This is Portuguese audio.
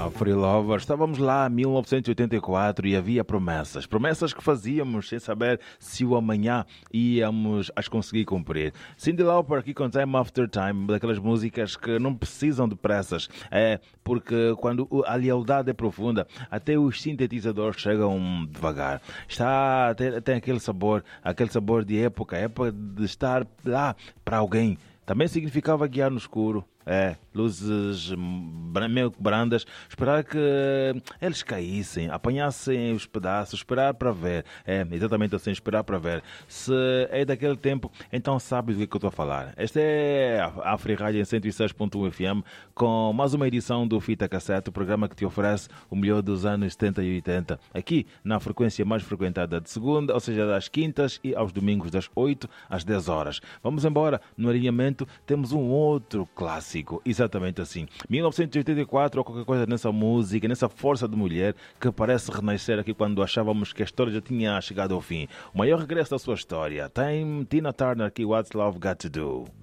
Free Lover, estávamos lá em 1984 e havia promessas. Promessas que fazíamos sem saber se o amanhã íamos as conseguir cumprir. Cyndi Lauper aqui com Time After Time, daquelas músicas que não precisam de pressas. É porque quando a lealdade é profunda, até os sintetizadores chegam devagar. Tem aquele sabor de época de estar lá para alguém. Também significava guiar no escuro. Luzes meio brandas, esperar que eles caíssem, apanhassem os pedaços, esperar para ver. Exatamente assim, esperar para ver. Se é daquele tempo, então sabes do que eu estou a falar. Esta é a Free Rádio em 106.1 FM, com mais uma edição do Fita Cassete, o programa que te oferece o melhor dos anos 70 e 80, aqui na frequência mais frequentada de segunda, ou seja, das quintas e aos domingos das 8 às 10 horas. Vamos embora, no alinhamento temos um outro clássico. Exatamente assim. 1984 ou qualquer coisa nessa música, nessa força de mulher que parece renascer aqui quando achávamos que a história já tinha chegado ao fim. O maior regresso da sua história. Tem Tina Turner aqui, What's Love Got to Do?